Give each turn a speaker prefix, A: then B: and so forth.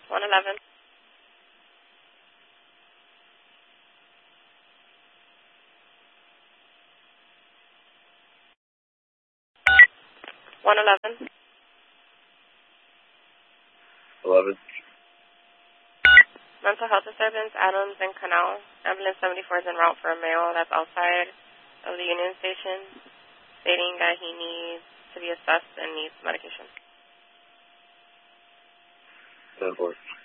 A: 111. 111.
B: 11.
A: Mental health disturbance, Adams and Canal. Ambulance 74 is en route for a male that's outside of the Union Station, stating that he needs to be assessed and needs medication.
B: 10-4.